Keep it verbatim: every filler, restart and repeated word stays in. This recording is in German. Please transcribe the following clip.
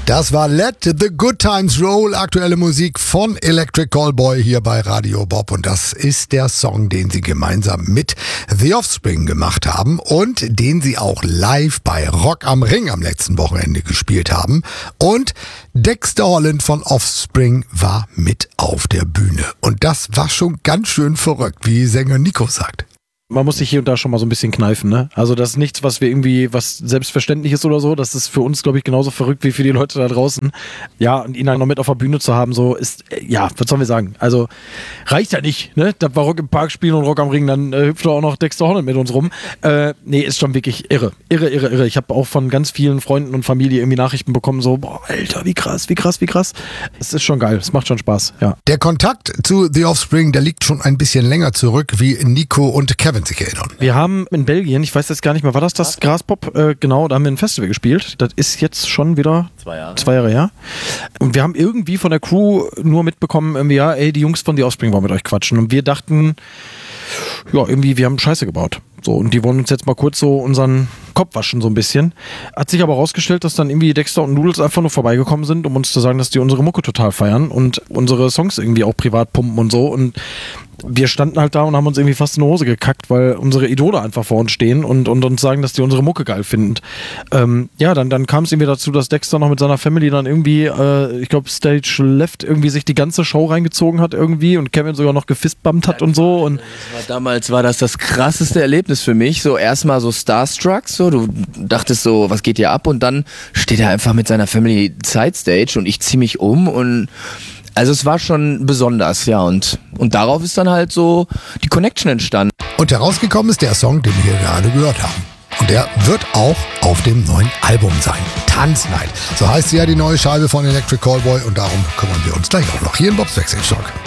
Das war Let the Good Times Roll, aktuelle Musik von Electric Callboy hier bei Radio Bob. Und das ist der Song, den sie gemeinsam mit The Offspring gemacht haben und den sie auch live bei Rock am Ring am letzten Wochenende gespielt haben. Und Dexter Holland von Offspring war mit auf der Bühne. Und das war schon ganz schön verrückt, wie Sänger Nico sagt. Man muss sich hier und da schon mal so ein bisschen kneifen, ne? Also das ist nichts, was wir irgendwie, was selbstverständlich ist oder so. Das ist für uns, glaube ich, genauso verrückt wie für die Leute da draußen. Ja, und ihn dann noch mit auf der Bühne zu haben, so ist, ja, was sollen wir sagen? Also reicht ja nicht, ne? Da war Rock im Park spielen und Rock am Ring, dann äh, hüpft auch noch Dexter Holland mit uns rum. Äh, nee, ist schon wirklich irre. Irre, irre, irre. Ich habe auch von ganz vielen Freunden und Familie irgendwie Nachrichten bekommen, so, boah, Alter, wie krass, wie krass, wie krass. Es ist schon geil, es macht schon Spaß, ja. Der Kontakt zu The Offspring, der liegt schon ein bisschen länger zurück, wie Nico und Kevin sich erinnern. Wir haben in Belgien, ich weiß jetzt gar nicht mehr, war das das Graspop? Äh, genau, da haben wir ein Festival gespielt. Das ist jetzt schon wieder zwei Jahre, zwei Jahre her. Und wir haben irgendwie von der Crew nur mitbekommen, irgendwie, ja, ey, die Jungs von The Offspring wollen mit euch quatschen. Und wir dachten, ja, irgendwie, wir haben Scheiße gebaut. So, und die wollen uns jetzt mal kurz so unseren Kopf waschen, so ein bisschen. Hat sich aber rausgestellt, dass dann irgendwie Dexter und Noodles einfach nur vorbeigekommen sind, um uns zu sagen, dass die unsere Mucke total feiern und unsere Songs irgendwie auch privat pumpen und so. Und wir standen halt da und haben uns irgendwie fast in die Hose gekackt, weil unsere Idole einfach vor uns stehen und, und uns sagen, dass die unsere Mucke geil finden. Ähm, ja, dann, dann kam es irgendwie dazu, dass Dexter noch mit seiner Family dann irgendwie, äh, ich glaube, Stage Left irgendwie sich die ganze Show reingezogen hat irgendwie und Kevin sogar noch gefistbumpt hat und so. Und das war, damals war das das krasseste Erlebnis für mich. So erstmal so Starstruck, so du dachtest so, was geht hier ab? Und dann steht er einfach mit seiner Family Side Stage und ich zieh mich um und also es war schon besonders, ja, und, und darauf ist dann halt so die Connection entstanden. Und herausgekommen ist der Song, den wir gerade gehört haben. Und der wird auch auf dem neuen Album sein. Tanznight. So heißt ja die neue Scheibe von Electric Callboy und darum kümmern wir uns gleich auch noch hier in Bob's Backstage Talk.